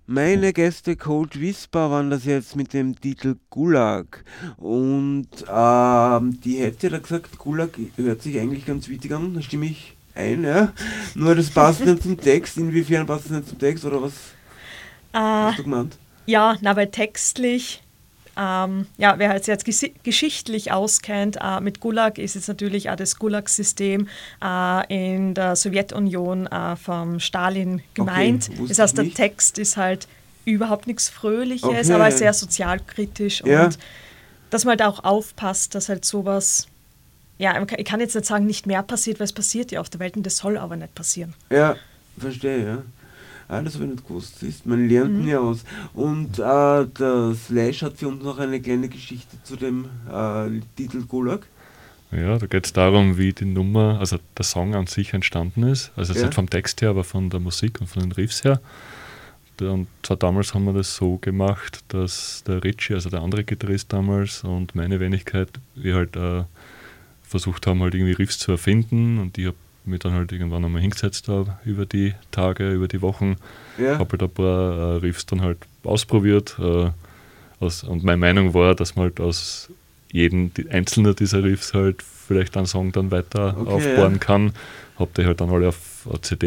Meine Gäste Cold Whisper waren das jetzt mit dem Titel Gulag. Und die hätte da gesagt, Gulag hört sich eigentlich ganz witzig an, da stimme ich ein, ja. Nur das passt nicht zum Text. Inwiefern passt es nicht zum Text oder was Äh, hast du gemeint? ja, na, weil textlich, ja, wer halt sich jetzt geschichtlich auskennt, mit Gulag ist jetzt natürlich auch das Gulag-System in der Sowjetunion vom Stalin Okay, gemeint. Das wusste ich heißt, der nicht. Text ist halt überhaupt nichts Fröhliches, aber Okay, sehr sozialkritisch ja, und dass man halt auch aufpasst, dass halt sowas, ja, ich kann jetzt nicht sagen, nicht mehr passiert, weil es passiert ja auf der Welt und das soll aber nicht passieren. ja, verstehe, ja. Ah, das habe ich nicht gewusst. Siehst, man lernt Mhm. nie aus. Und der Slash hat für uns noch eine kleine Geschichte zu dem Titel Gulag. Ja, da geht es darum, wie die Nummer, also der Song an sich entstanden ist. Also jetzt nicht Ja, vom Text her, aber von der Musik und von den Riffs her. Und zwar damals haben wir das so gemacht, dass der Richie, also der andere Gitarrist damals und meine Wenigkeit, wir halt versucht haben, halt irgendwie Riffs zu erfinden und ich habe mich dann halt irgendwann einmal hingesetzt da über die Tage, über die Wochen, ja, habe halt ein paar Riffs dann halt ausprobiert und meine Meinung war, dass man halt aus jedem einzelner dieser Riffs halt vielleicht einen Song dann weiter okay, ja. aufbauen kann. Habe die halt dann alle auf CD